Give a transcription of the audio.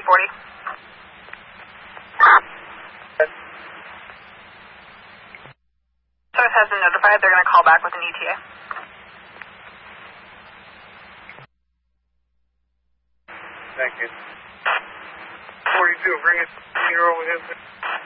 1040. Source has been notified. They're going to call back with an ETA. Thank you. 42, bring it over here.